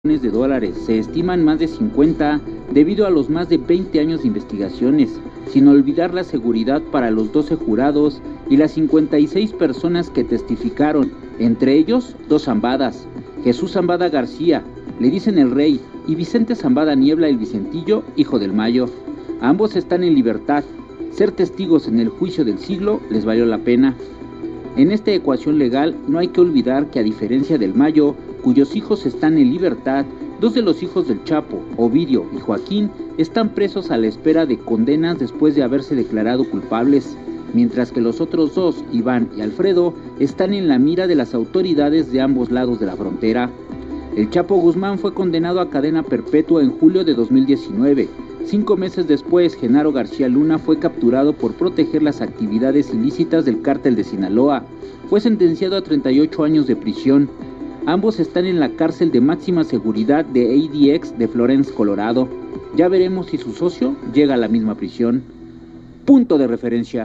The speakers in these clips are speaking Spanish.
de dólares, se estiman más de 50 debido a los más de 20 años de investigaciones, sin olvidar la seguridad para los 12 jurados y las 56 personas que testificaron, entre ellos 2 Zambadas, Jesús Zambada García, le dicen el Rey, y Vicente Zambada Niebla el Vicentillo, hijo del Mayo. Ambos están en libertad. Ser testigos en el juicio del siglo les valió la pena. En esta ecuación legal no hay que olvidar que, a diferencia del Mayo, cuyos hijos están en libertad, 2 de los hijos del Chapo, Ovidio y Joaquín, están presos a la espera de condenas después de haberse declarado culpables, mientras que los otros 2, Iván y Alfredo, están en la mira de las autoridades de ambos lados de la frontera. El Chapo Guzmán fue condenado a cadena perpetua en julio de 2019. 5 meses después, Genaro García Luna fue capturado por proteger las actividades ilícitas del cártel de Sinaloa. Fue sentenciado a 38 años de prisión. Ambos están en la cárcel de máxima seguridad de ADX de Florence, Colorado. Ya veremos si su socio llega a la misma prisión. Punto de referencia.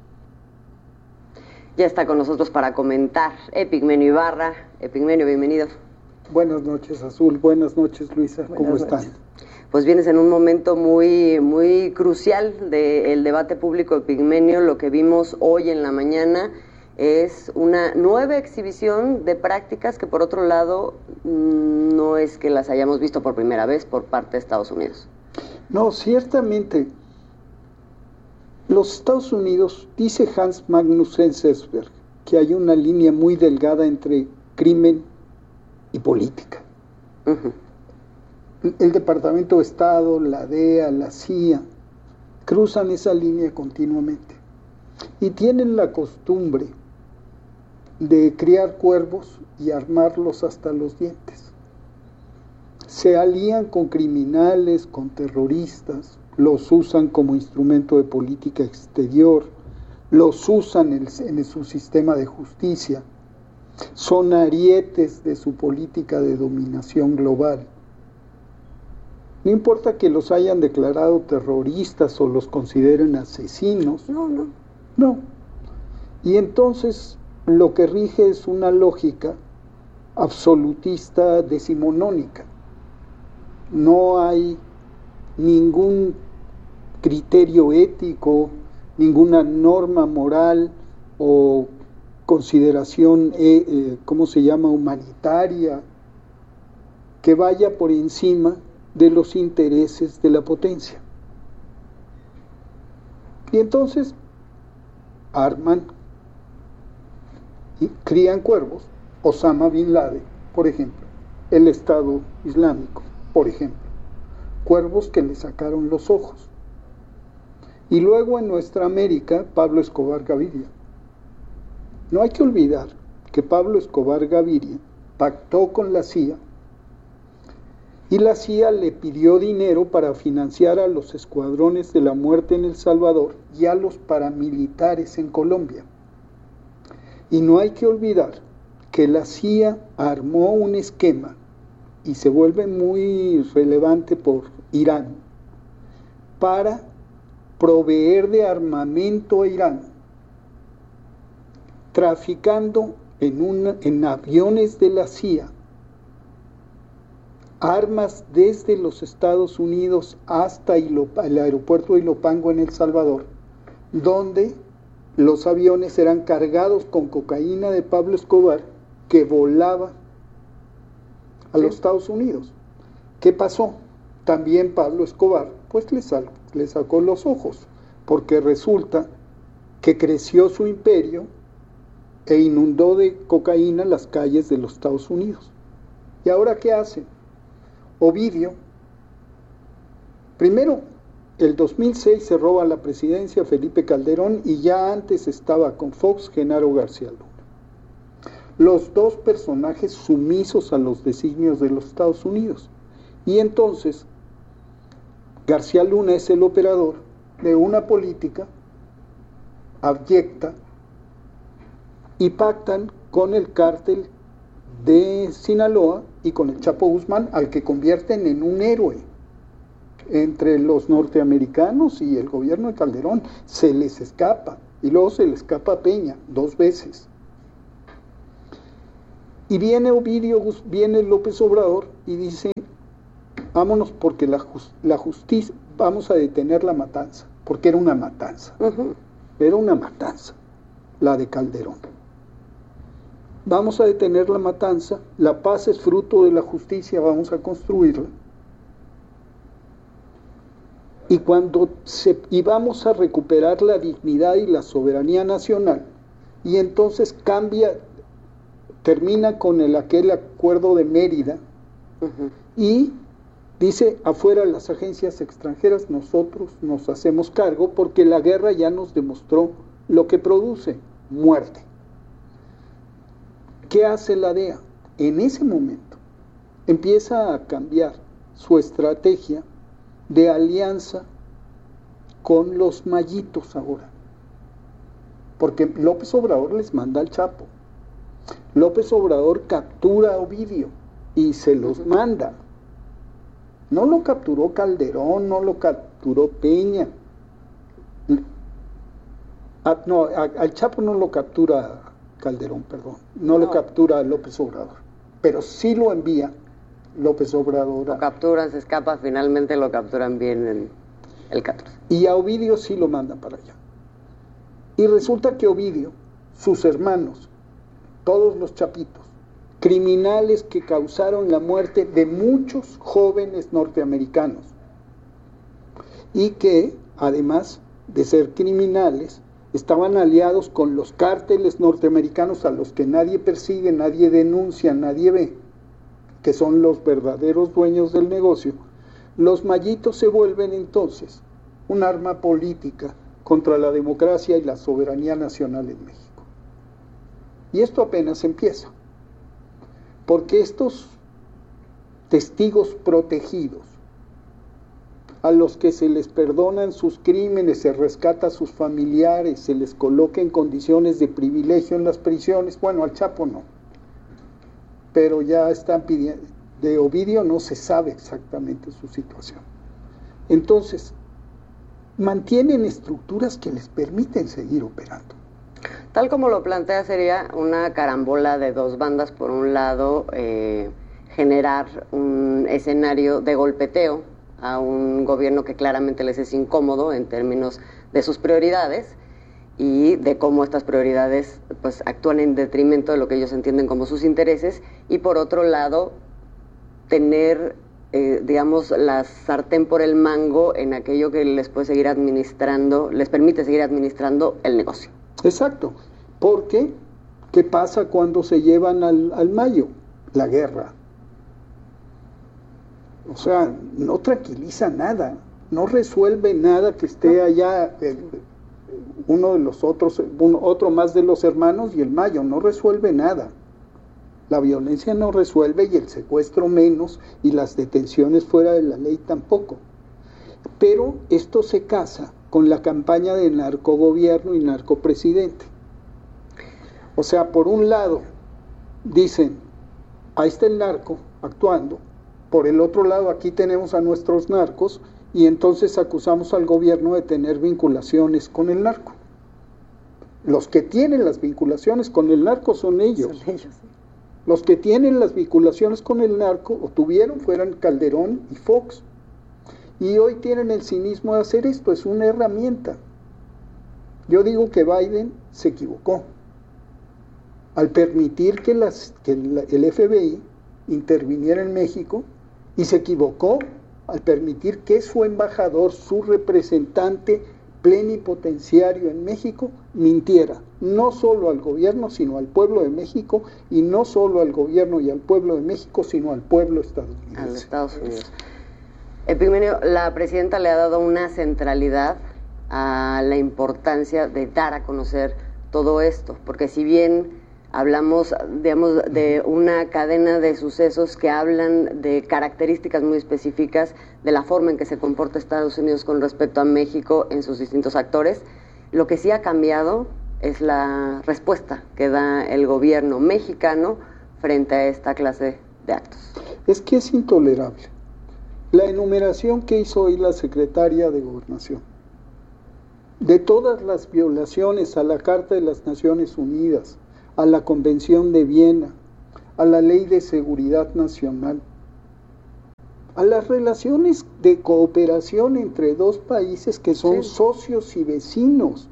Ya está con nosotros para comentar Epigmenio Ibarra. Epigmenio, bienvenido. Buenas noches, Azul. Buenas noches, Luisa. ¿Cómo están? Pues vienes en un momento muy crucial del debate público, Epigmenio. Lo que vimos hoy en la mañana es una nueva exhibición de prácticas que, por otro lado, no es que las hayamos visto por primera vez por parte de Estados Unidos. No, ciertamente. Los Estados Unidos, dice Hans Magnus Enzensberger, que hay una línea muy delgada entre crimen y política. El Departamento de Estado, la DEA, la CIA, cruzan esa línea continuamente. Y tienen la costumbre de criar cuervos y armarlos hasta los dientes. Se alían con criminales, con terroristas, los usan como instrumento de política exterior, los usan en su sistema de justicia, son arietes de su política de dominación global. No importa que los hayan declarado terroristas o los consideren asesinos. No. Y entonces lo que rige es una lógica absolutista decimonónica. No hay ningún criterio ético, ninguna norma moral o consideración, humanitaria, que vaya por encima de los intereses de la potencia. Y entonces arman y crían cuervos. Osama Bin Laden, por ejemplo, el Estado Islámico, por ejemplo, cuervos que le sacaron los ojos. Y luego en nuestra América, Pablo Escobar Gaviria. No hay que olvidar que Pablo Escobar Gaviria pactó con la CIA y la CIA le pidió dinero para financiar a los escuadrones de la muerte en El Salvador y a los paramilitares en Colombia. Y no hay que olvidar que la CIA armó un esquema, y se vuelve muy relevante por Irán, para proveer de armamento a Irán, traficando en aviones de la CIA armas desde los Estados Unidos hasta el aeropuerto de Ilopango en El Salvador, donde los aviones eran cargados con cocaína de Pablo Escobar que volaba a los Estados Unidos. ¿Qué pasó? También Pablo Escobar pues le sacó los ojos, porque resulta que creció su imperio e inundó de cocaína las calles de los Estados Unidos. ¿Y ahora qué hacen? Ovidio, primero, el 2006 se roba la presidencia Felipe Calderón y ya antes estaba con Fox Genaro García Luna. Los 2 personajes sumisos a los designios de los Estados Unidos. Y entonces, García Luna es el operador de una política abyecta y pactan con el cártel de Sinaloa y con el Chapo Guzmán, al que convierten en un héroe entre los norteamericanos y el gobierno de Calderón. Se les escapa, y luego se le escapa a Peña 2 veces. Y viene López Obrador y dice, vámonos porque la justicia, vamos a detener la matanza, porque era una matanza. Era una matanza, la de Calderón. Vamos a detener la matanza, la paz es fruto de la justicia, vamos a construirla. Y vamos a recuperar la dignidad y la soberanía nacional. Y entonces termina con aquel acuerdo de Mérida, y dice, afuera las agencias extranjeras, nosotros nos hacemos cargo porque la guerra ya nos demostró lo que produce, muerte. ¿Qué hace la DEA? En ese momento empieza a cambiar su estrategia de alianza con los mayitos ahora. Porque López Obrador les manda al Chapo. López Obrador captura a Ovidio y se los manda. No lo capturó Calderón, no lo capturó Peña. Al Chapo no lo captura Calderón, perdón. No lo captura López Obrador. Pero sí lo envía López Obrador. Lo capturan, se escapa, finalmente lo capturan bien en el 14. Y a Ovidio sí lo mandan para allá. Y resulta que Ovidio, sus hermanos, todos los chapitos, criminales que causaron la muerte de muchos jóvenes norteamericanos, y que, además de ser criminales, estaban aliados con los cárteles norteamericanos a los que nadie persigue, nadie denuncia, nadie ve, que son los verdaderos dueños del negocio. Los mayitos se vuelven entonces un arma política contra la democracia y la soberanía nacional en México. Y esto apenas empieza, porque estos testigos protegidos, a los que se les perdonan sus crímenes, se rescata a sus familiares, se les coloca en condiciones de privilegio en las prisiones, bueno, al Chapo no, pero ya están pidiendo, de Ovidio no se sabe exactamente su situación. Entonces, mantienen estructuras que les permiten seguir operando. Tal como lo plantea, sería una carambola de dos bandas. Por un lado, generar un escenario de golpeteo a un gobierno que claramente les es incómodo en términos de sus prioridades y de cómo estas prioridades pues actúan en detrimento de lo que ellos entienden como sus intereses, y por otro lado, tener digamos, la sartén por el mango en aquello que les puede seguir administrando, les permite seguir administrando el negocio. Exacto, porque ¿qué pasa cuando se llevan al Mayo? La guerra. O sea, no tranquiliza nada, no resuelve nada que esté allá uno de los otros, otro más de los hermanos y el Mayo, no resuelve nada. La violencia no resuelve, y el secuestro menos, y las detenciones fuera de la ley tampoco. Pero esto se casa con la campaña de narcogobierno y narcopresidente. O sea, por un lado, dicen, ahí está el narco actuando, por el otro lado, aquí tenemos a nuestros narcos, y entonces acusamos al gobierno de tener vinculaciones con el narco. Los que tienen las vinculaciones con el narco son ellos. Son ellos, sí. Los que tienen las vinculaciones con el narco, o tuvieron, fueran Calderón y Fox. Y hoy tienen el cinismo de hacer esto, es una herramienta. Yo digo que Biden se equivocó al permitir que el FBI interviniera en México, y se equivocó al permitir que su embajador, su representante plenipotenciario en México, mintiera, no solo al gobierno, sino al pueblo de México, y no solo al gobierno y al pueblo de México, sino al pueblo estadounidense. A los Estados Unidos. Epigmenio, la presidenta le ha dado una centralidad a la importancia de dar a conocer todo esto, porque si bien hablamos, digamos, de una cadena de sucesos que hablan de características muy específicas de la forma en que se comporta Estados Unidos con respecto a México en sus distintos actores, lo que sí ha cambiado es la respuesta que da el gobierno mexicano frente a esta clase de actos. Es que es intolerable. La enumeración que hizo hoy la secretaria de Gobernación de todas las violaciones a la Carta de las Naciones Unidas, a la Convención de Viena, a la Ley de Seguridad Nacional, a las relaciones de cooperación entre dos países que son socios y vecinos.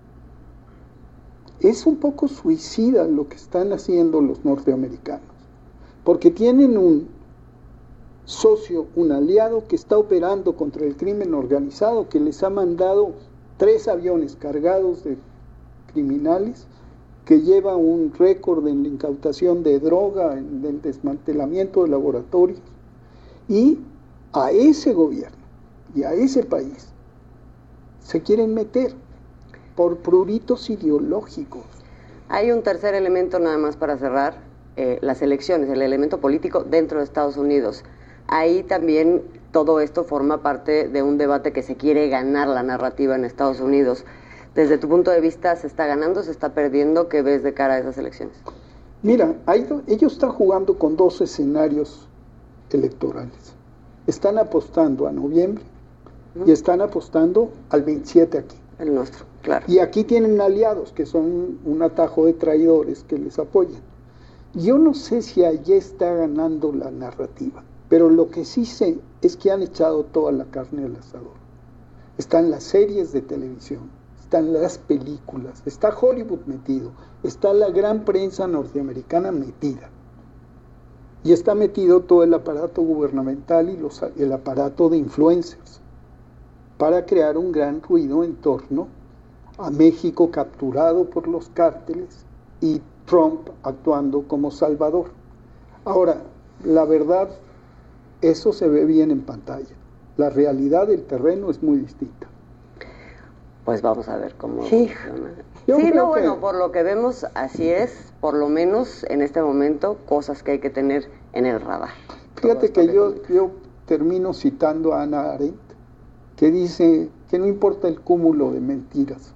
Es un poco suicida lo que están haciendo los norteamericanos, porque tienen un socio, un aliado que está operando contra el crimen organizado, que les ha mandado 3 aviones cargados de criminales, que lleva un récord en la incautación de droga, en el desmantelamiento de laboratorios, y a ese gobierno y a ese país se quieren meter por pruritos ideológicos. Hay un tercer elemento nada más para cerrar, las elecciones, el elemento político dentro de Estados Unidos. Ahí también todo esto forma parte de un debate que se quiere ganar la narrativa en Estados Unidos. Desde tu punto de vista, ¿se está ganando, se está perdiendo? ¿Qué ves de cara a esas elecciones? Mira, ellos están jugando con 2 escenarios electorales. Están apostando a noviembre y están apostando al 27 aquí. El nuestro, claro. Y aquí tienen aliados que son un atajo de traidores que les apoyan. Yo no sé si allí está ganando la narrativa, pero lo que sí sé es que han echado toda la carne al asador. Están las series de televisión, están las películas, está Hollywood metido, está la gran prensa norteamericana metida. Y está metido todo el aparato gubernamental y el aparato de influencers para crear un gran ruido en torno a México capturado por los cárteles y Trump actuando como salvador. Ahora, la verdad, eso se ve bien en pantalla. La realidad del terreno es muy distinta. Pues vamos a ver cómo Sí. funciona. Yo Sí, creo no, bueno, que- por lo que vemos, así es, por lo menos en este momento, cosas que hay que tener en el radar. Fíjate Todo que esto yo termino citando a Hannah Arendt, que dice que no importa el cúmulo de mentiras.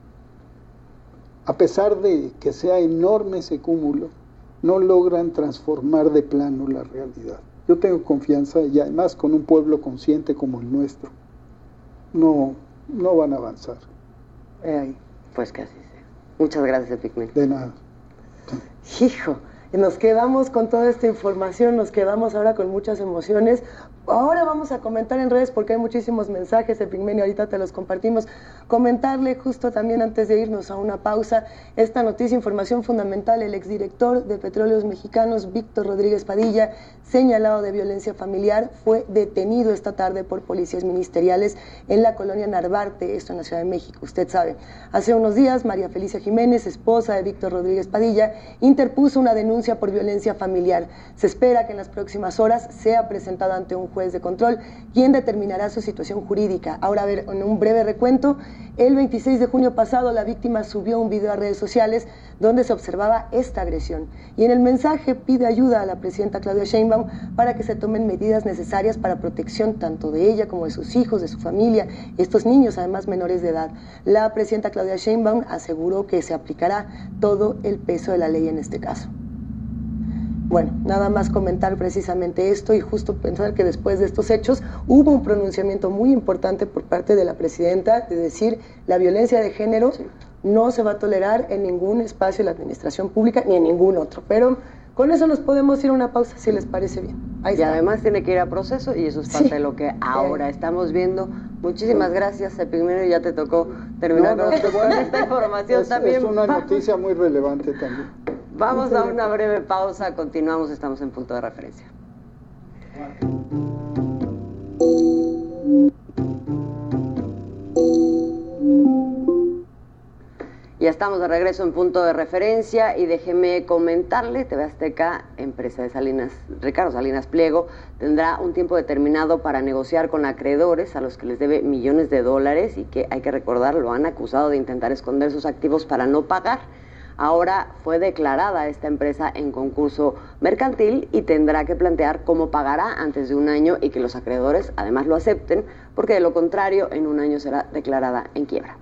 A pesar de que sea enorme ese cúmulo, no logran transformar de plano la realidad. Yo tengo confianza y además con un pueblo consciente como el nuestro, no van a avanzar. Pues que así sea. Muchas gracias, Epigmenio. De nada. Hijo, nos quedamos con toda esta información, nos quedamos ahora con muchas emociones. Ahora vamos a comentar en redes porque hay muchísimos mensajes, Epigmenio, ahorita te los compartimos. Comentarle justo también antes de irnos a una pausa, esta noticia, información fundamental, el exdirector de Petróleos Mexicanos, Víctor Rodríguez Padilla, señalado de violencia familiar, fue detenido esta tarde por policías ministeriales en la colonia Narvarte, esto en la Ciudad de México, usted sabe. Hace unos días, María Felicia Jiménez, esposa de Víctor Rodríguez Padilla, interpuso una denuncia por violencia familiar. Se espera que en las próximas horas sea presentado ante un juez de control, quien determinará su situación jurídica. Ahora, a ver, en un breve recuento, el 26 de junio pasado la víctima subió un video a redes sociales donde se observaba esta agresión y en el mensaje pide ayuda a la presidenta Claudia Sheinbaum para que se tomen medidas necesarias para protección tanto de ella como de sus hijos, de su familia, estos niños además menores de edad. La presidenta Claudia Sheinbaum aseguró que se aplicará todo el peso de la ley en este caso. Bueno, nada más comentar precisamente esto y justo pensar que después de estos hechos hubo un pronunciamiento muy importante por parte de la presidenta de decir la violencia de género no se va a tolerar en ningún espacio de la administración pública ni en ningún otro. Pero con eso nos podemos ir a una pausa si les parece bien. Ahí Y está. además tiene que ir a proceso y eso es parte Sí. de lo que ahora estamos viendo. Muchísimas gracias, Epigmenio, ya te tocó terminar No, qué con bueno. esta información Es también. una noticia muy relevante también. Vamos a una breve pausa, continuamos, estamos en Punto de Referencia. Ya estamos de regreso en Punto de Referencia y déjeme comentarle, TV Azteca, empresa de Salinas, Ricardo Salinas Pliego, tendrá un tiempo determinado para negociar con acreedores a los que les debe millones de dólares y que, hay que recordar, lo han acusado de intentar esconder sus activos para no pagar. Ahora fue declarada esta empresa en concurso mercantil y tendrá que plantear cómo pagará antes de un año y que los acreedores además lo acepten, porque de lo contrario en un año será declarada en quiebra.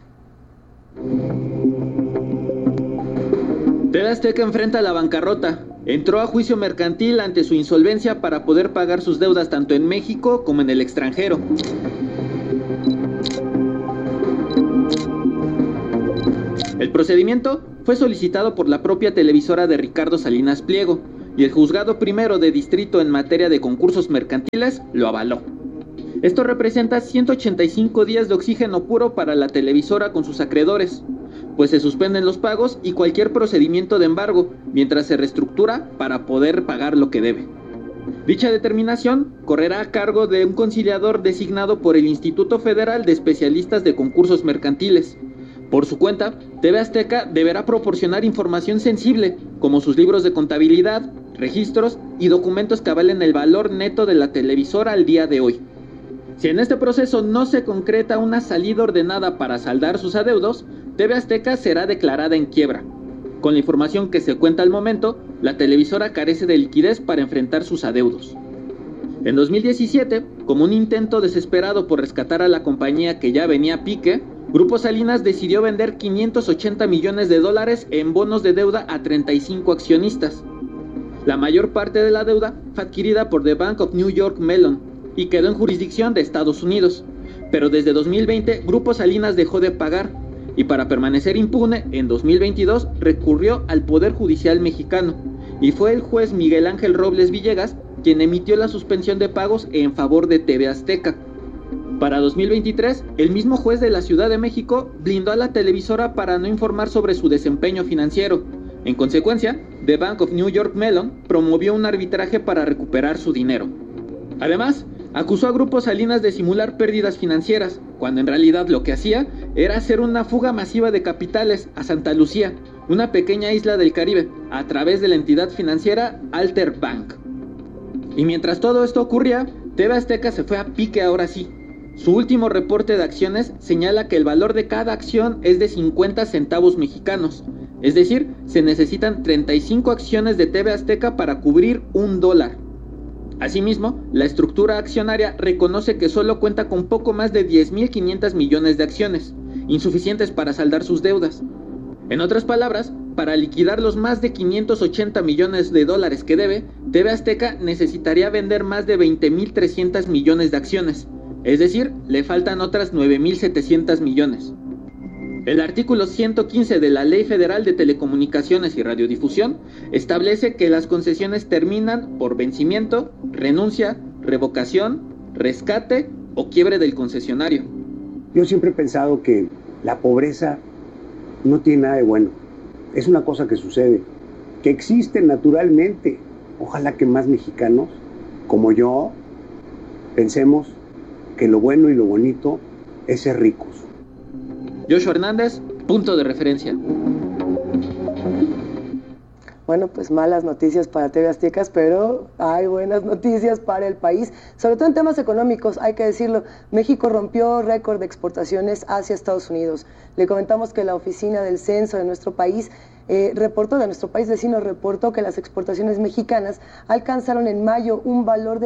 TV Azteca enfrenta la bancarrota. Entró a juicio mercantil ante su insolvencia para poder pagar sus deudas tanto en México como en el extranjero. El procedimiento fue solicitado por la propia televisora de Ricardo Salinas Pliego y el Juzgado Primero de Distrito en materia de concursos mercantiles lo avaló. Esto representa 185 días de oxígeno puro para la televisora con sus acreedores, pues se suspenden los pagos y cualquier procedimiento de embargo, mientras se reestructura para poder pagar lo que debe. Dicha determinación correrá a cargo de un conciliador designado por el Instituto Federal de Especialistas de Concursos Mercantiles. Por su cuenta, TV Azteca deberá proporcionar información sensible, como sus libros de contabilidad, registros y documentos que avalen el valor neto de la televisora al día de hoy. Si en este proceso no se concreta una salida ordenada para saldar sus adeudos, TV Azteca será declarada en quiebra. Con la información que se cuenta al momento, la televisora carece de liquidez para enfrentar sus adeudos. En 2017, como un intento desesperado por rescatar a la compañía que ya venía a pique, Grupo Salinas decidió vender $580 millones en bonos de deuda a 35 accionistas. La mayor parte de la deuda fue adquirida por The Bank of New York Mellon y quedó en jurisdicción de Estados Unidos, pero desde 2020 Grupo Salinas dejó de pagar y para permanecer impune, en 2022 recurrió al Poder Judicial mexicano y fue el juez Miguel Ángel Robles Villegas quien emitió la suspensión de pagos en favor de TV Azteca. Para 2023, el mismo juez de la Ciudad de México blindó a la televisora para no informar sobre su desempeño financiero. En consecuencia, The Bank of New York Mellon promovió un arbitraje para recuperar su dinero. Además, acusó a Grupo Salinas de simular pérdidas financieras, cuando en realidad lo que hacía era hacer una fuga masiva de capitales a Santa Lucía, una pequeña isla del Caribe, a través de la entidad financiera Alter Bank. Y mientras todo esto ocurría, TV Azteca se fue a pique ahora sí. Su último reporte de acciones señala que el valor de cada acción es de 50 centavos mexicanos, es decir, se necesitan 35 acciones de TV Azteca para cubrir $1. Asimismo, la estructura accionaria reconoce que solo cuenta con poco más de 10.500 millones de acciones, insuficientes para saldar sus deudas. En otras palabras, para liquidar los más de $580 millones que debe, TV Azteca necesitaría vender más de 20.300 millones de acciones, es decir, le faltan otras 9.700 millones. El artículo 115 de la Ley Federal de Telecomunicaciones y Radiodifusión establece que las concesiones terminan por vencimiento, renuncia, revocación, rescate o quiebre del concesionario. Yo siempre he pensado que la pobreza no tiene nada de bueno. Es una cosa que sucede, que existe naturalmente. Ojalá que más mexicanos, como yo, pensemos que lo bueno y lo bonito es ser ricos. Joshua Hernández, punto de referencia. Bueno, pues malas noticias para TV Aztecas, pero hay buenas noticias para el país, sobre todo en temas económicos, hay que decirlo. México rompió récord de exportaciones hacia Estados Unidos. Le comentamos que la oficina del censo de nuestro país vecino reportó que las exportaciones mexicanas alcanzaron en mayo un valor de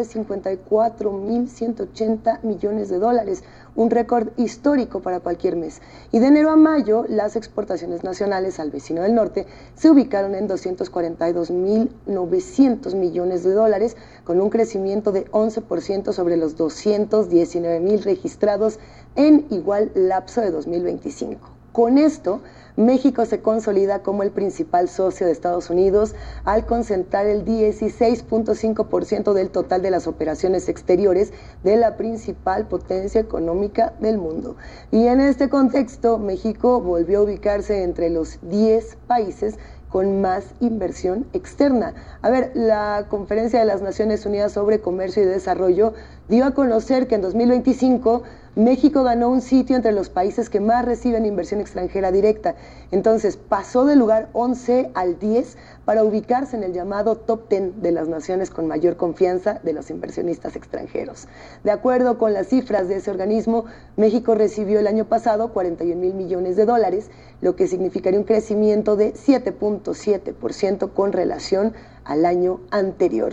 $54.180 millones, un récord histórico para cualquier mes. Y de enero a mayo, las exportaciones nacionales al vecino del norte se ubicaron en $242.900 millones, con un crecimiento de 11% sobre los 219.000 registrados en igual lapso de 2025. Con esto, México se consolida como el principal socio de Estados Unidos al concentrar el 16.5% del total de las operaciones exteriores de la principal potencia económica del mundo. Y en este contexto, México volvió a ubicarse entre los 10 países con más inversión externa. A ver, la Conferencia de las Naciones Unidas sobre Comercio y Desarrollo dio a conocer que en 2025 México ganó un sitio entre los países que más reciben inversión extranjera directa. Entonces pasó del lugar 11 al 10 para ubicarse en el llamado top 10 de las naciones con mayor confianza de los inversionistas extranjeros. De acuerdo con las cifras de ese organismo, México recibió el año pasado $41.000 millones, lo que significaría un crecimiento de 7.7% con relación al año anterior.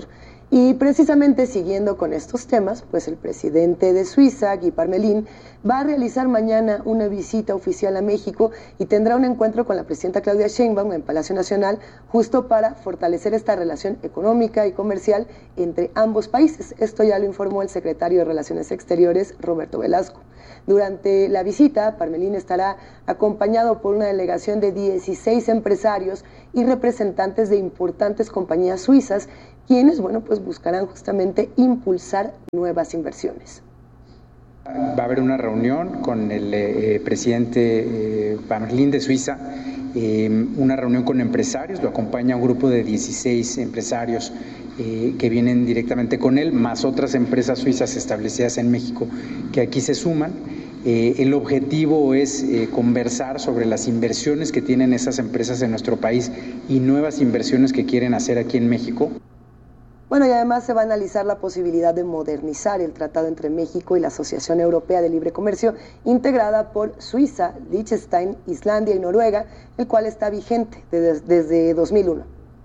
Y precisamente siguiendo con estos temas, pues el presidente de Suiza, Guy Parmelin, va a realizar mañana una visita oficial a México y tendrá un encuentro con la presidenta Claudia Sheinbaum en Palacio Nacional, justo para fortalecer esta relación económica y comercial entre ambos países. Esto ya lo informó el secretario de Relaciones Exteriores, Roberto Velasco. Durante la visita, Parmelin estará acompañado por una delegación de 16 empresarios y representantes de importantes compañías suizas, quienes, pues buscarán justamente impulsar nuevas inversiones. Va a haber una reunión con el presidente Parmelin de Suiza, una reunión con empresarios, lo acompaña un grupo de 16 empresarios que vienen directamente con él, más otras empresas suizas establecidas en México que aquí se suman. El objetivo es conversar sobre las inversiones que tienen esas empresas en nuestro país y nuevas inversiones que quieren hacer aquí en México. Y además se va a analizar la posibilidad de modernizar el tratado entre México y la Asociación Europea de Libre Comercio, integrada por Suiza, Liechtenstein, Islandia y Noruega, el cual está vigente desde 2001.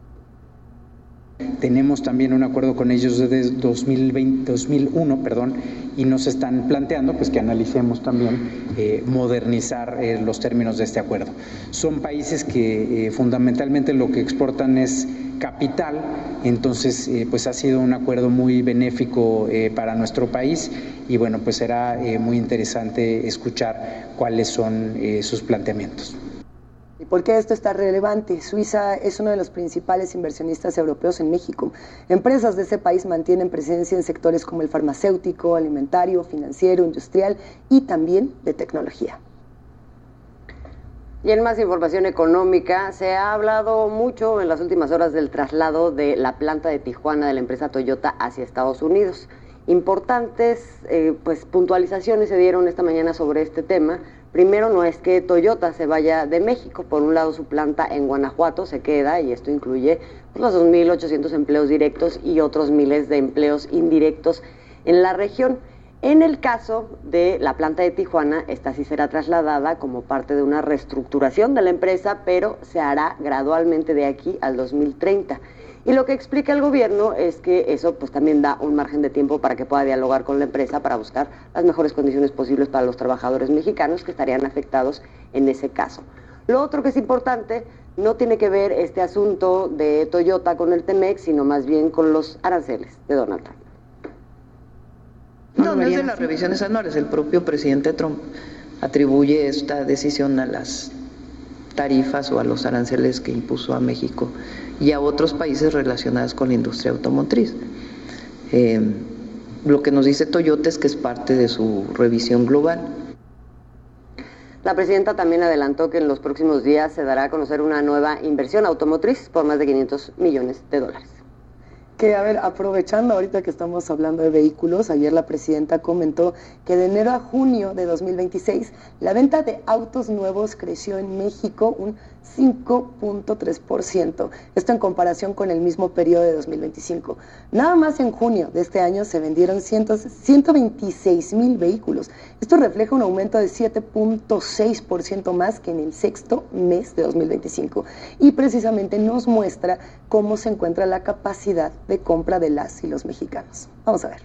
Tenemos también un acuerdo con ellos desde 2001, y nos están planteando que analicemos también modernizar los términos de este acuerdo. Son países que fundamentalmente lo que exportan es capital, entonces ha sido un acuerdo muy benéfico para nuestro país y será muy interesante escuchar cuáles son sus planteamientos. ¿Y por qué esto está relevante? Suiza es uno de los principales inversionistas europeos en México. Empresas de ese país mantienen presencia en sectores como el farmacéutico, alimentario, financiero, industrial y también de tecnología. Y en más información económica, se ha hablado mucho en las últimas horas del traslado de la planta de Tijuana de la empresa Toyota hacia Estados Unidos. Importantes puntualizaciones se dieron esta mañana sobre este tema. Primero, no es que Toyota se vaya de México. Por un lado, su planta en Guanajuato se queda, y esto incluye los 2.800 empleos directos y otros miles de empleos indirectos en la región. En el caso de la planta de Tijuana, esta sí será trasladada como parte de una reestructuración de la empresa, pero se hará gradualmente de aquí al 2030. Y lo que explica el gobierno es que eso también da un margen de tiempo para que pueda dialogar con la empresa para buscar las mejores condiciones posibles para los trabajadores mexicanos que estarían afectados en ese caso. Lo otro que es importante, no tiene que ver este asunto de Toyota con el TEMEC, sino más bien con los aranceles de Donald Trump. No es de las revisiones anuales. El propio presidente Trump atribuye esta decisión a las tarifas o a los aranceles que impuso a México y a otros países relacionados con la industria automotriz. Lo que nos dice Toyota es que es parte de su revisión global. La presidenta también adelantó que en los próximos días se dará a conocer una nueva inversión automotriz por más de $500 millones. Que, aprovechando ahorita que estamos hablando de vehículos, ayer la presidenta comentó que de enero a junio de 2026 la venta de autos nuevos creció en México un 5.3%, esto en comparación con el mismo periodo de 2025. Nada más en junio de este año se vendieron 126,000 vehículos. Esto refleja un aumento de 7.6% más que en el sexto mes de 2025 y precisamente nos muestra cómo se encuentra la capacidad de compra de las y los mexicanos. Vamos a ver.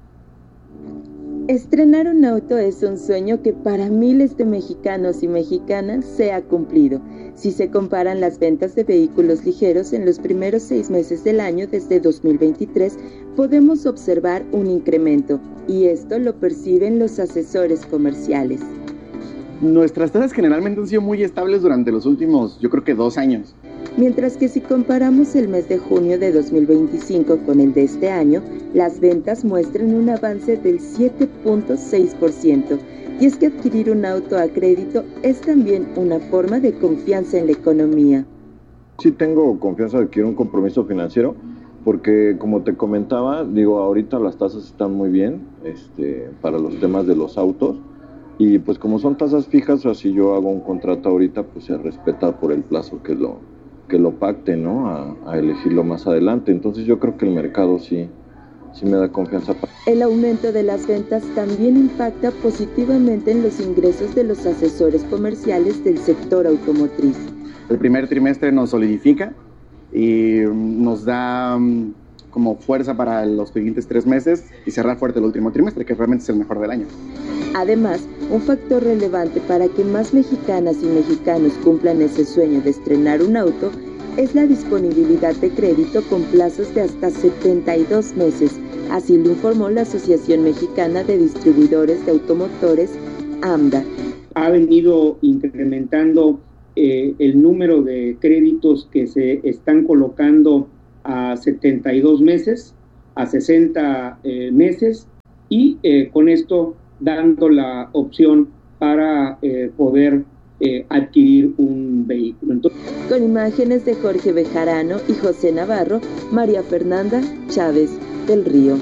Estrenar un auto es un sueño que para miles de mexicanos y mexicanas se ha cumplido. Si se comparan las ventas de vehículos ligeros en los primeros 6 meses del año desde 2023, podemos observar un incremento, y esto lo perciben los asesores comerciales. Nuestras tasas generalmente han sido muy estables durante los últimos, yo creo que 2 años. Mientras que si comparamos el mes de junio de 2025 con el de este año, las ventas muestran un avance del 7.6%. Y es que adquirir un auto a crédito es también una forma de confianza en la economía. Sí tengo confianza de adquirir un compromiso financiero, porque como te comentaba, ahorita las tasas están muy bien para los temas de los autos. Y pues como son tasas fijas, así yo hago un contrato ahorita, pues se respeta por el plazo que lo pacte, ¿no? A elegirlo más adelante. Entonces yo creo que el mercado sí me da confianza. El aumento de las ventas también impacta positivamente en los ingresos de los asesores comerciales del sector automotriz. El primer trimestre nos solidifica y nos da como fuerza para los siguientes 3 meses y cerrar fuerte el último trimestre, que realmente es el mejor del año. Además, un factor relevante para que más mexicanas y mexicanos cumplan ese sueño de estrenar un auto es la disponibilidad de crédito con plazos de hasta 72 meses. Así lo informó la Asociación Mexicana de Distribuidores de Automotores, AMDA. Ha venido incrementando el número de créditos que se están colocando a 72 meses, a 60 meses, y con esto dando la opción para poder adquirir un vehículo. Entonces, con imágenes de Jorge Bejarano y José Navarro, María Fernanda Chávez del Río.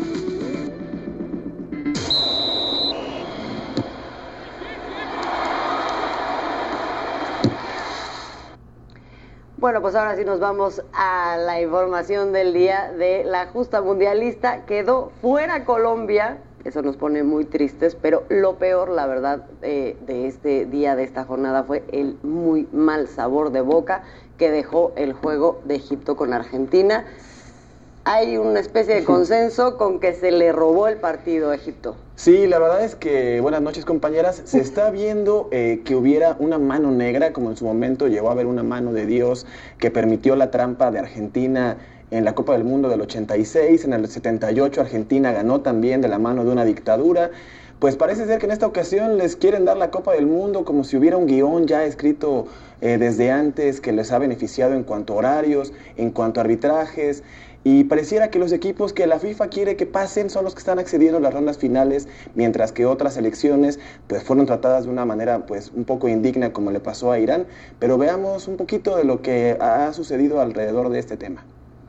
Bueno, pues ahora sí nos vamos a la información del día de la justa mundialista. Quedó fuera Colombia, eso nos pone muy tristes, pero lo peor, la verdad, de este día, de esta jornada, fue el muy mal sabor de boca que dejó el juego de Egipto con Argentina. Hay una especie de consenso con que se le robó el partido a Egipto. Sí, la verdad es que, buenas noches compañeras, se está viendo que hubiera una mano negra, como en su momento llegó a haber una mano de Dios que permitió la trampa de Argentina en la Copa del Mundo del 86, en el 78 Argentina ganó también de la mano de una dictadura. Pues parece ser que en esta ocasión les quieren dar la Copa del Mundo como si hubiera un guión ya escrito desde antes que les ha beneficiado en cuanto a horarios, en cuanto a arbitrajes. Y pareciera que los equipos que la FIFA quiere que pasen son los que están accediendo a las rondas finales, mientras que otras selecciones pues fueron tratadas de una manera pues un poco indigna, como le pasó a Irán. Pero veamos un poquito de lo que ha sucedido alrededor de este tema.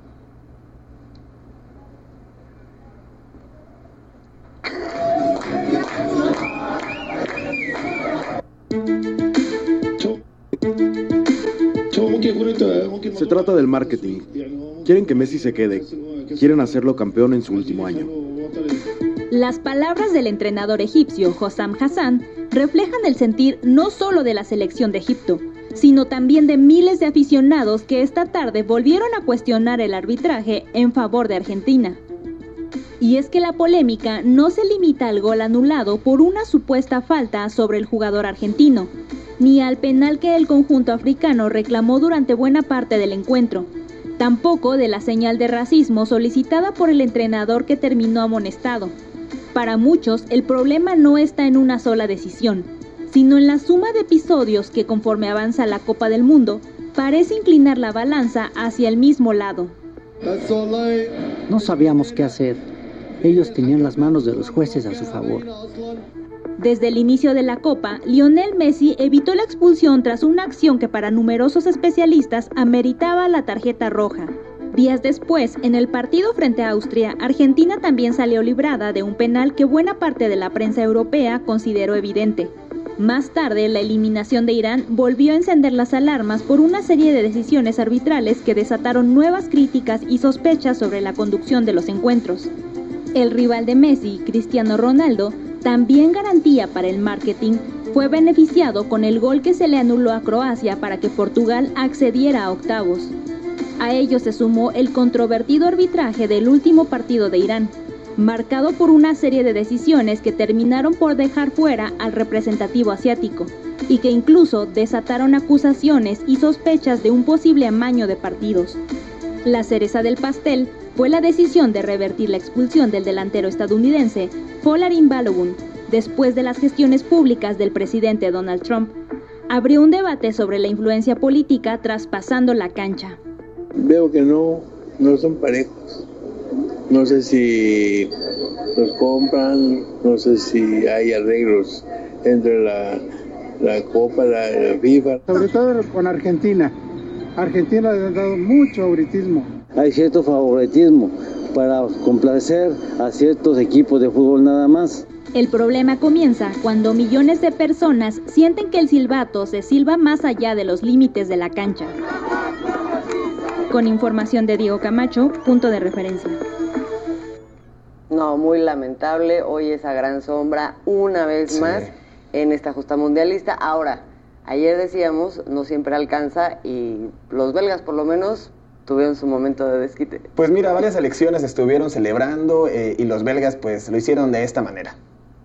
Se trata del marketing. Quieren que Messi se quede. Quieren hacerlo campeón en su último año. Las palabras del entrenador egipcio Hossam Hassan reflejan el sentir no solo de la selección de Egipto, sino también de miles de aficionados que esta tarde volvieron a cuestionar el arbitraje en favor de Argentina. Y es que la polémica no se limita al gol anulado por una supuesta falta sobre el jugador argentino, ni al penal que el conjunto africano reclamó durante buena parte del encuentro, tampoco de la señal de racismo solicitada por el entrenador que terminó amonestado. Para muchos, el problema no está en una sola decisión, sino en la suma de episodios que, conforme avanza la Copa del Mundo, parece inclinar la balanza hacia el mismo lado. No sabíamos qué hacer. Ellos tenían las manos de los jueces a su favor. Desde el inicio de la Copa, Lionel Messi evitó la expulsión tras una acción que para numerosos especialistas ameritaba la tarjeta roja. Días después, en el partido frente a Austria, Argentina también salió librada de un penal que buena parte de la prensa europea consideró evidente. Más tarde, la eliminación de Irán volvió a encender las alarmas por una serie de decisiones arbitrales que desataron nuevas críticas y sospechas sobre la conducción de los encuentros. El rival de Messi, Cristiano Ronaldo, también garantía para el marketing, fue beneficiado con el gol que se le anuló a Croacia para que Portugal accediera a octavos. A ello se sumó el controvertido arbitraje del último partido de Irán, marcado por una serie de decisiones que terminaron por dejar fuera al representativo asiático, y que incluso desataron acusaciones y sospechas de un posible amaño de partidos. La cereza del pastel fue la decisión de revertir la expulsión del delantero estadounidense Folarin Balogun, después de las gestiones públicas del presidente Donald Trump. Abrió un debate sobre la influencia política traspasando la cancha. Veo que no son parejos. No sé si los compran, no sé si hay arreglos entre la Copa, la FIFA. Sobre todo con Argentina. Argentina le ha dado mucho favoritismo. Hay cierto favoritismo para complacer a ciertos equipos de fútbol nada más. El problema comienza cuando millones de personas sienten que el silbato se silba más allá de los límites de la cancha. Con información de Diego Camacho, punto de referencia. No, muy lamentable. Hoy esa gran sombra una vez más en esta justa mundialista. Ahora, ayer decíamos, no siempre alcanza y los belgas por lo menos tuvieron su momento de desquite? Pues mira, varias selecciones estuvieron celebrando y los belgas pues lo hicieron de esta manera.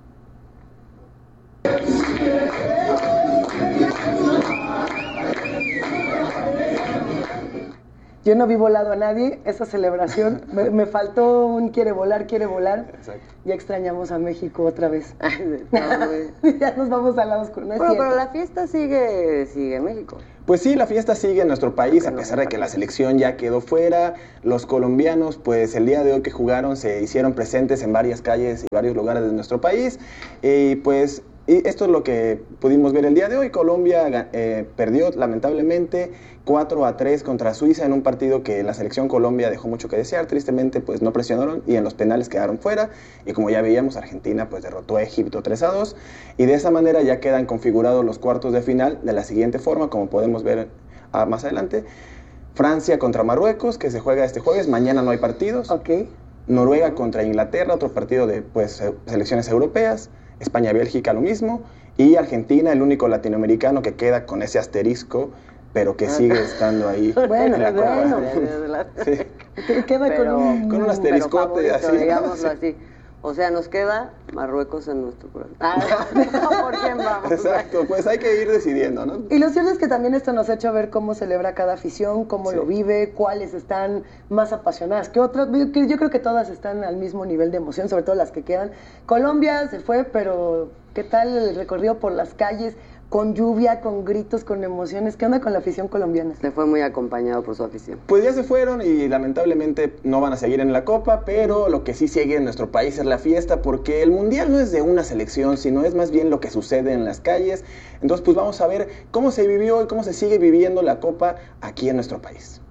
Yo no vi volado a nadie, esa celebración, me faltó un quiere volar. Exacto. Ya extrañamos a México otra vez. Ya nos vamos al lado oscuro, pero la fiesta sigue en México. Pues sí, la fiesta sigue en nuestro país, a pesar de que la selección ya quedó fuera. Los colombianos, pues el día de hoy que jugaron, se hicieron presentes en varias calles y varios lugares de nuestro país. Y pues esto es lo que pudimos ver el día de hoy. Colombia perdió lamentablemente 4-3 contra Suiza en un partido que la selección Colombia dejó mucho que desear. Tristemente pues no presionaron y en los penales quedaron fuera. Y como ya veíamos, Argentina pues derrotó a Egipto 3-2. Y de esa manera ya quedan configurados los cuartos de final de la siguiente forma, como podemos ver más adelante. Francia contra Marruecos, que se juega este jueves. Mañana no hay partidos. Okay. Noruega contra Inglaterra, otro partido de pues selecciones europeas. España-Bélgica lo mismo, y Argentina, el único latinoamericano que queda con ese asterisco, pero que sigue estando ahí. Bueno. Sí. Queda con un asteriscote así. Digámoslo así. O sea, nos queda Marruecos en nuestro corazón. ¿Por quién vamos? Exacto, pues hay que ir decidiendo, ¿no? Y lo cierto es que también esto nos ha hecho ver cómo celebra cada afición, cómo lo vive, cuáles están más apasionadas que otras. Yo creo que todas están al mismo nivel de emoción, sobre todo las que quedan. Colombia se fue, pero ¿qué tal el recorrido por las calles? Con lluvia, con gritos, con emociones. ¿Qué onda con la afición colombiana? Se fue muy acompañado por su afición. Pues ya se fueron y lamentablemente no van a seguir en la Copa, pero lo que sí sigue en nuestro país es la fiesta, porque el Mundial no es de una selección, sino es más bien lo que sucede en las calles. Entonces pues vamos a ver cómo se vivió y cómo se sigue viviendo la Copa aquí en nuestro país.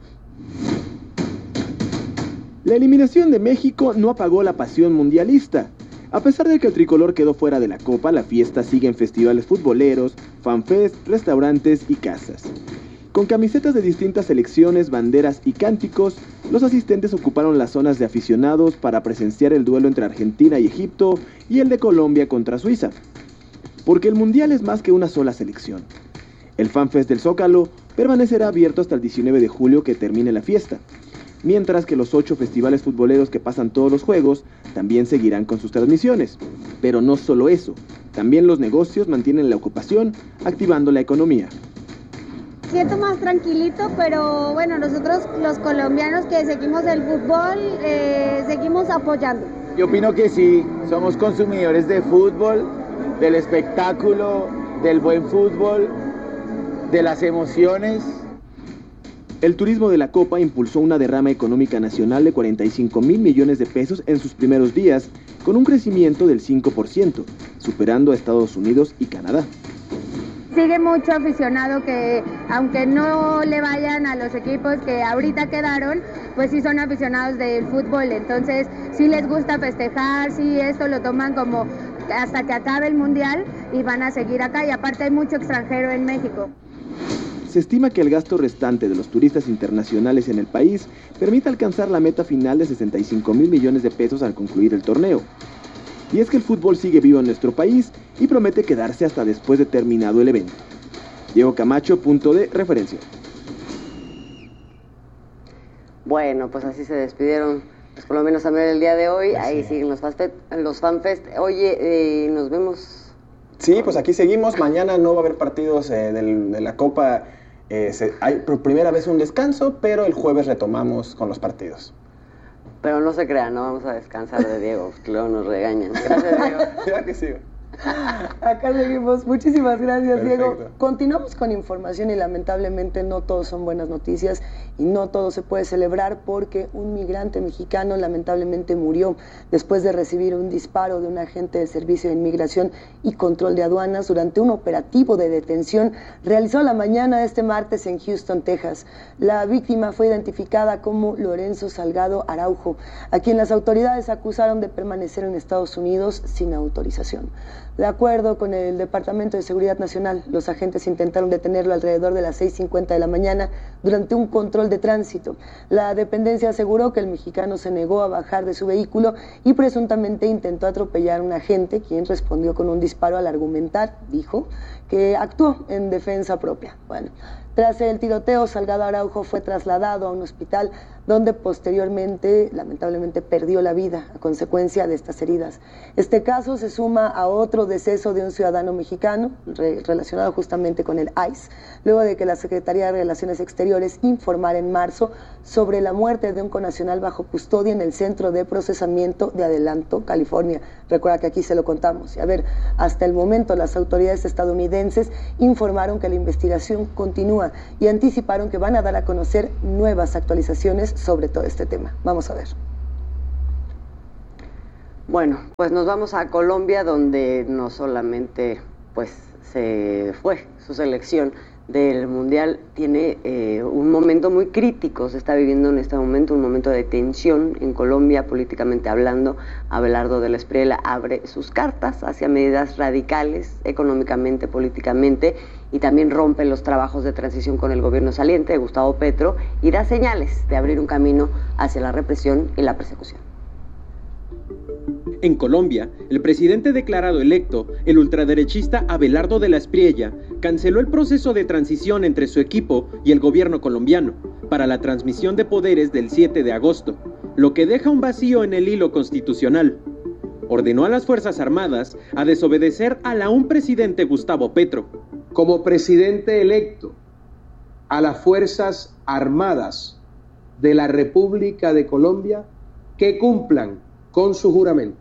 La eliminación de México no apagó la pasión mundialista. A pesar de que el tricolor quedó fuera de la Copa, la fiesta sigue en festivales futboleros, fanfest, restaurantes y casas. Con camisetas de distintas selecciones, banderas y cánticos, los asistentes ocuparon las zonas de aficionados para presenciar el duelo entre Argentina y Egipto y el de Colombia contra Suiza. Porque el Mundial es más que una sola selección. El fanfest del Zócalo permanecerá abierto hasta el 19 de julio que termine la fiesta, mientras que los 8 festivales futboleros que pasan todos los juegos también seguirán con sus transmisiones. Pero no solo eso, también los negocios mantienen la ocupación, activando la economía. Siento más tranquilito, pero bueno, nosotros los colombianos que seguimos el fútbol, seguimos apoyando. Yo opino que sí, somos consumidores de fútbol, del espectáculo, del buen fútbol, de las emociones. El turismo de la Copa impulsó una derrama económica nacional de 45,000 millones de pesos en sus primeros días, con un crecimiento del 5%, superando a Estados Unidos y Canadá. Sigue mucho aficionado que, aunque no le vayan a los equipos que ahorita quedaron, pues sí son aficionados del fútbol, entonces sí les gusta festejar, sí esto lo toman como hasta que acabe el Mundial y van a seguir acá, y aparte hay mucho extranjero en México. Se estima que el gasto restante de los turistas internacionales en el país permite alcanzar la meta final de 65,000 millones de pesos al concluir el torneo. Y es que el fútbol sigue vivo en nuestro país y promete quedarse hasta después de terminado el evento. Diego Camacho, punto de referencia. Bueno, pues así se despidieron, pues por lo menos a ver el día de hoy. Ahí siguen los fanfest. Oye, nos vemos. Sí, pues aquí seguimos. Mañana no va a haber partidos de la Copa. Hay por primera vez un descanso, pero el jueves retomamos con los partidos. Pero no se crean, no vamos a descansar de Diego, que luego nos regañan. Gracias, Diego. Ya que sigo. Acá seguimos. Muchísimas gracias, Perfecto. Diego. Continuamos con información y lamentablemente no todos son buenas noticias y no todo se puede celebrar porque un migrante mexicano lamentablemente murió después de recibir un disparo de un agente del Servicio de Inmigración y Control de Aduanas durante un operativo de detención realizado la mañana de este martes en Houston, Texas. La víctima fue identificada como Lorenzo Salgado Araujo, a quien las autoridades acusaron de permanecer en Estados Unidos sin autorización. De acuerdo con el Departamento de Seguridad Nacional, los agentes intentaron detenerlo alrededor de las 6:50 de la mañana durante un control de tránsito. La dependencia aseguró que el mexicano se negó a bajar de su vehículo y presuntamente intentó atropellar a un agente, quien respondió con un disparo al argumentar, dijo, que actuó en defensa propia. Bueno, Tras el tiroteo, Salgado Araujo fue trasladado a un hospital donde posteriormente, lamentablemente, perdió la vida a consecuencia de estas heridas. Este caso se suma a otro deceso de un ciudadano mexicano relacionado justamente con el ICE, luego de que la Secretaría de Relaciones Exteriores informara en marzo sobre la muerte de un connacional bajo custodia en el Centro de Procesamiento de Adelanto, California. Recuerda que aquí se lo contamos. Y a ver, hasta el momento las autoridades estadounidenses informaron que la investigación continúa y anticiparon que van a dar a conocer nuevas actualizaciones sobre todo este tema. Vamos a ver. Bueno, pues nos vamos a Colombia, donde no solamente pues se fue su selección del Mundial, tiene un momento muy crítico, se está viviendo en este momento un momento de tensión en Colombia, políticamente hablando. Abelardo de la Espriella abre sus cartas hacia medidas radicales, económicamente, políticamente, y también rompe los trabajos de transición con el gobierno saliente de Gustavo Petro y da señales de abrir un camino hacia la represión y la persecución. En Colombia, el presidente declarado electo, el ultraderechista Abelardo de la Espriella, canceló el proceso de transición entre su equipo y el gobierno colombiano para la transmisión de poderes del 7 de agosto, lo que deja un vacío en el hilo constitucional. Ordenó a las Fuerzas Armadas a desobedecer al aún presidente Gustavo Petro. Como presidente electo, a las Fuerzas Armadas de la República de Colombia que cumplan con su juramento,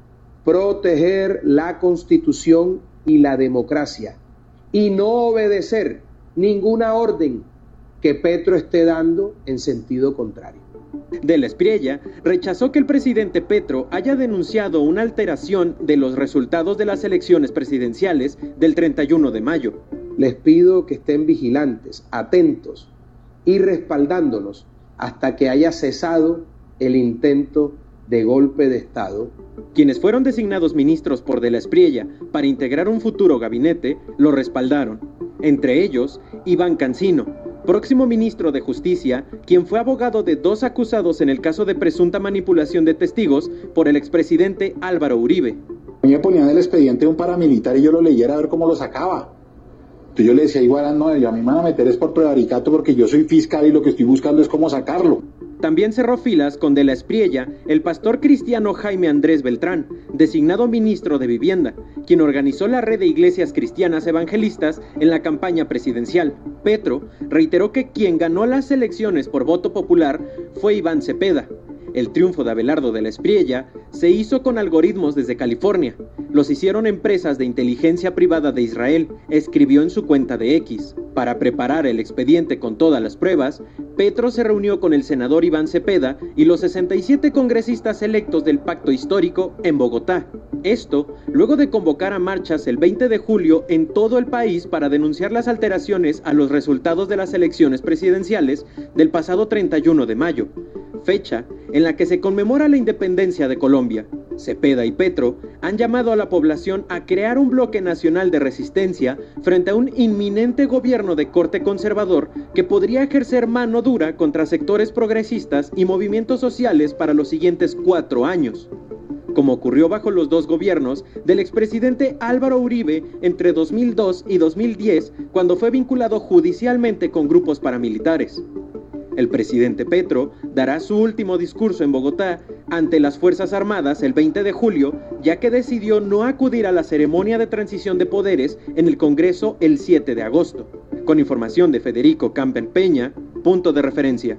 proteger la Constitución y la democracia y no obedecer ninguna orden que Petro esté dando en sentido contrario. De la Espriella rechazó que el presidente Petro haya denunciado una alteración de los resultados de las elecciones presidenciales del 31 de mayo. Les pido que estén vigilantes, atentos y respaldándonos hasta que haya cesado el intento de golpe de Estado. Quienes fueron designados ministros por de la Espriella para integrar un futuro gabinete lo respaldaron, entre ellos Iván Cancino, próximo ministro de Justicia, quien fue abogado de 2 acusados en el caso de presunta manipulación de testigos por el expresidente Álvaro Uribe. A mí me ponían el expediente de un paramilitar y yo lo leyera a ver cómo lo sacaba. Entonces yo le decía, igual no, a mí me van a meter es por prevaricato porque yo soy fiscal y lo que estoy buscando es cómo sacarlo. También cerró filas con de la Espriella el pastor cristiano Jaime Andrés Beltrán, designado ministro de Vivienda, quien organizó la red de iglesias cristianas evangelistas en la campaña presidencial. Petro reiteró que quien ganó las elecciones por voto popular fue Iván Cepeda. El triunfo de Abelardo de la Espriella se hizo con algoritmos desde California. Los hicieron empresas de inteligencia privada de Israel, escribió en su cuenta de X. Para preparar el expediente con todas las pruebas, Petro se reunió con el senador Iván Cepeda y los 67 congresistas electos del Pacto Histórico en Bogotá. Esto luego de convocar a marchas el 20 de julio en todo el país para denunciar las alteraciones a los resultados de las elecciones presidenciales del pasado 31 de mayo, fecha en la que se conmemora la independencia de Colombia. Cepeda y Petro han llamado a la población a crear un bloque nacional de resistencia frente a un inminente gobierno de corte conservador que podría ejercer mano dura contra sectores progresistas y movimientos sociales para los siguientes 4 años, como ocurrió bajo los 2 gobiernos del expresidente Álvaro Uribe entre 2002 y 2010, cuando fue vinculado judicialmente con grupos paramilitares. El presidente Petro dará su último discurso en Bogotá ante las Fuerzas Armadas el 20 de julio, ya que decidió no acudir a la ceremonia de transición de poderes en el Congreso el 7 de agosto. Con información de Federico Campbell Peña, punto de referencia.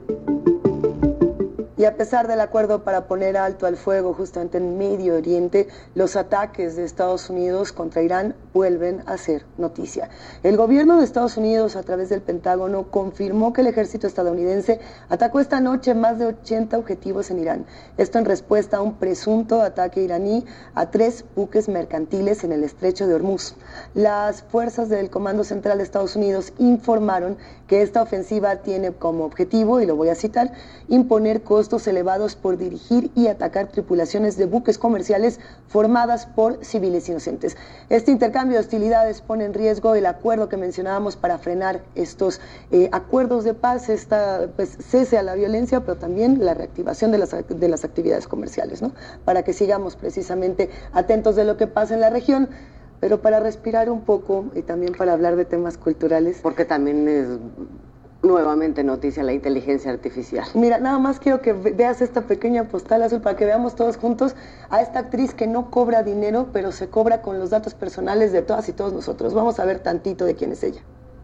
Y a pesar del acuerdo para poner alto al fuego justamente en Medio Oriente, los ataques de Estados Unidos contra Irán vuelven a ser noticia. El gobierno de Estados Unidos, a través del Pentágono, confirmó que el ejército estadounidense atacó esta noche más de 80 objetivos en Irán. Esto en respuesta a un presunto ataque iraní a 3 buques mercantiles en el estrecho de Hormuz. Las fuerzas del Comando Central de Estados Unidos informaron que esta ofensiva tiene como objetivo, y lo voy a citar, imponer costos elevados por dirigir y atacar tripulaciones de buques comerciales formadas por civiles inocentes. Este intercambio de hostilidades pone en riesgo el acuerdo que mencionábamos para frenar estos acuerdos de paz, cese a la violencia, pero también la reactivación de las actividades comerciales, ¿no? Para que sigamos precisamente atentos de lo que pasa en la región. Pero para respirar un poco y también para hablar de temas culturales. Porque también es nuevamente noticia la inteligencia artificial. Mira, nada más quiero que veas esta pequeña postal azul para que veamos todos juntos a esta actriz que no cobra dinero, pero se cobra con los datos personales de todas y todos nosotros. Vamos a ver tantito de quién es ella.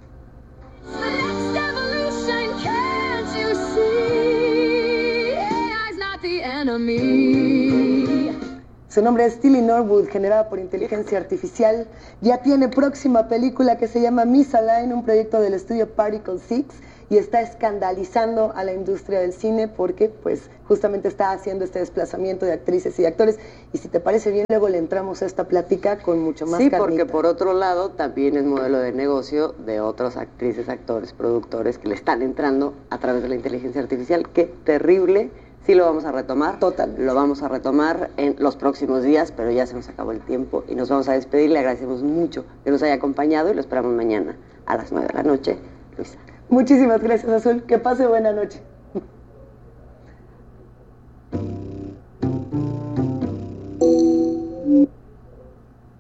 Su nombre es Tilly Norwood, generada por inteligencia artificial. Ya tiene próxima película que se llama Misaligned, un proyecto del estudio Particle 6, y está escandalizando a la industria del cine porque pues justamente está haciendo este desplazamiento de actrices y de actores. Y si te parece bien, luego le entramos a esta plática con mucho más carnita. Porque por otro lado también es modelo de negocio de otros actrices, actores, productores que le están entrando a través de la inteligencia artificial. ¡Qué terrible! Sí lo vamos a retomar. Total. Lo vamos a retomar en los próximos días, pero ya se nos acabó el tiempo y nos vamos a despedir. Le agradecemos mucho que nos haya acompañado y lo esperamos mañana a las 9 de la noche. Luisa. Muchísimas gracias, Azul. Que pase buena noche.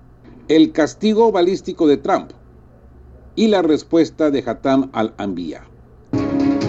El castigo balístico de Trump y la respuesta de Hatam al-Anbiya.